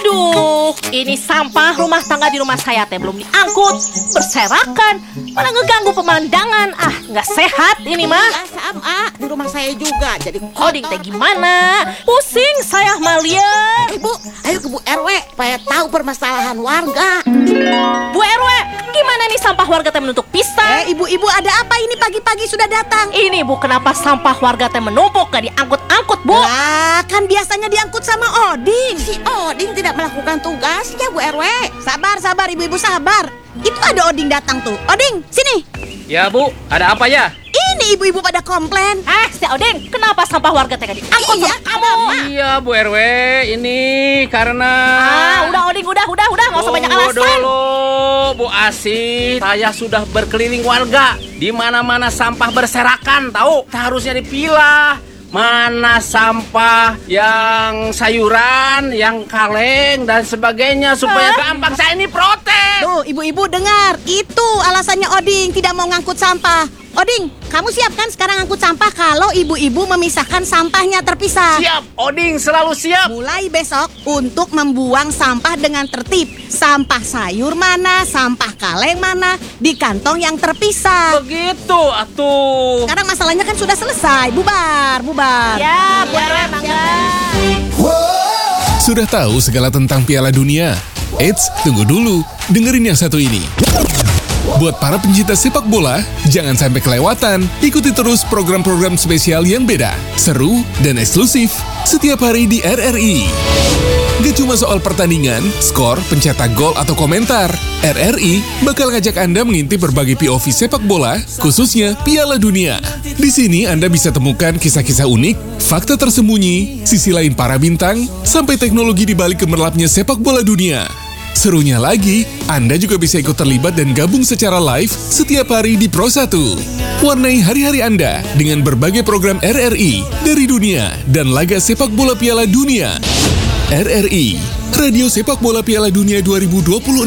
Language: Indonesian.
Aduh, ini sampah rumah tangga di rumah saya teh belum diangkut, berserakan, malah ngeganggu pemandangan. Ah, nggak sehat ini mah. Ya sama, di rumah saya juga jadi Oding teh gimana? Pusing saya malian. Ibu, ayo ke Bu RW supaya tahu permasalahan warga. Bu RW, gimana nih sampah warga teh menutup pisang? Ibu-ibu ada apa ini pagi-pagi sudah datang? Ini Bu, kenapa sampah warga teh menumpuk gak diangkut-angkut Bu? Lah, kan biasanya diangkut sama Oding. Si Oding tidak melakukan tugasnya, Bu RW. Sabar, ibu-ibu sabar. Itu ada Oding datang tuh. Oding, sini. Ya Bu, ada apa ya? Ini ibu-ibu pada komplain. Si Oding, kenapa sampah warga teh gak diangkut Iya, sama kamu? Iya Bu RW, ini karena... Udah Oding, udah, nggak usah banyak alasan. Dulu, Bu Asih, saya sudah berkeliling warga. Di mana-mana sampah berserakan, tahu? Harusnya dipilah. Mana sampah yang sayuran, yang kaleng dan sebagainya supaya gampang saya ini protes. Tuh, ibu-ibu dengar. Itu alasannya Oding tidak mau ngangkut sampah. Oding, kamu siap kan sekarang ngangkut sampah kalau ibu-ibu memisahkan sampahnya terpisah? Siap, Oding selalu siap. Mulai besok untuk membuang sampah dengan tertib. Sampah sayur mana, sampah kaleng mana, di kantong yang terpisah. Begitu, atuh. Sekarang masalahnya kan sudah selesai. Bubar. Ya, Bu RW, mangga. Sudah tahu segala tentang Piala Dunia? Eits, tunggu dulu. Dengerin yang satu ini. Buat para pencinta sepak bola, jangan sampai kelewatan. Ikuti terus program-program spesial yang beda, seru, dan eksklusif setiap hari di RRI. Gak cuma soal pertandingan, skor, pencetak gol, atau komentar. RRI bakal ngajak Anda mengintip berbagai POV sepak bola, khususnya Piala Dunia. Di sini Anda bisa temukan kisah-kisah unik, fakta tersembunyi, sisi lain para bintang, sampai teknologi di balik gemerlapnya sepak bola dunia. Serunya lagi, Anda juga bisa ikut terlibat dan gabung secara live setiap hari di Pro 1. Warnai hari-hari Anda dengan berbagai program RRI dari dunia dan laga sepak bola Piala Dunia. RRI, Radio Sepak Bola Piala Dunia 2026.